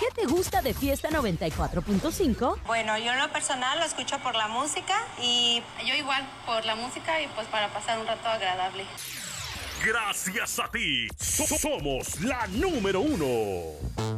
¿Qué te gusta de Fiesta 94.5? Bueno, yo en lo personal lo escucho por la música y yo igual por la música y pues para pasar un rato agradable. Gracias a ti, somos la número 1.